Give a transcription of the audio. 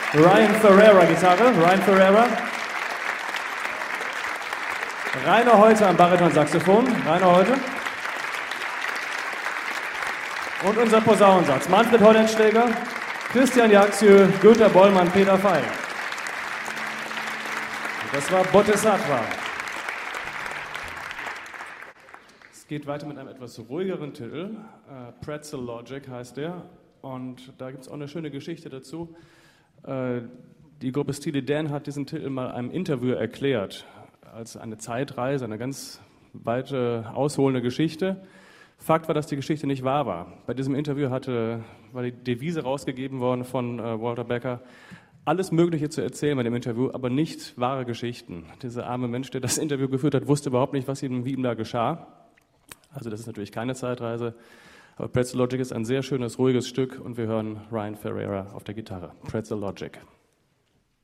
Ryan Ferreira, Gitarre. Ryan Ferreira. Rainer Holte am Bariton-Saxophon. Rainer Holte. Und unser Posaunensatz. Manfred Hollenschläger, Christian Jaxiö, Günter Bollmann, Peter Feil. Das war Bodhisattva. Es geht weiter mit einem etwas ruhigeren Titel. Pretzel Logic heißt der. Und da gibt es auch eine schöne Geschichte dazu. Die Gruppe Steely Dan hat diesen Titel mal einem Interview erklärt, als eine Zeitreise, eine ganz weite, ausholende Geschichte. Fakt war, dass die Geschichte nicht wahr war. Bei diesem Interview war die Devise rausgegeben worden von Walter Becker, alles Mögliche zu erzählen bei dem Interview, aber nicht wahre Geschichten. Dieser arme Mensch, der das Interview geführt hat, wusste überhaupt nicht, wie ihm da geschah. Also das ist natürlich keine Zeitreise, aber Pretzel Logic ist ein sehr schönes, ruhiges Stück und wir hören Ryan Ferreira auf der Gitarre. Pretzel Logic.